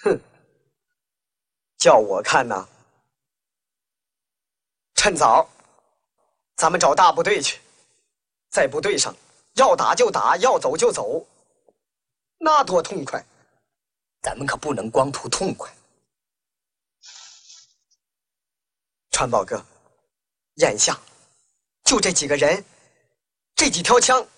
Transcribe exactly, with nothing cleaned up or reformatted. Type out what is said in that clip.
哼，叫我看呐，趁早，咱们找大部队去，在部队上要打就打，要走就走，那多痛快！ 咱们可不能光图痛快。 川宝哥，眼下就这几个人，这几条枪，